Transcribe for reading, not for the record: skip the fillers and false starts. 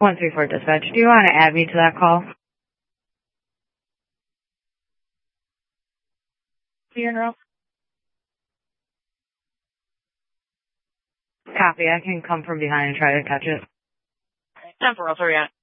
134 dispatch. Do you want to add me to that call? Funeral. Copy. I can come from behind and try to catch it. 10-4, I'll throw you out.